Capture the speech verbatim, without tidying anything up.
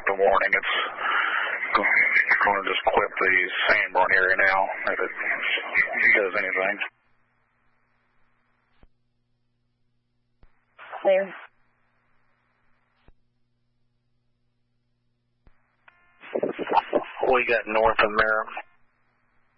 the warning. It's going to just clip the Sanborn area now if it does anything. Clear. We got north of Merritt.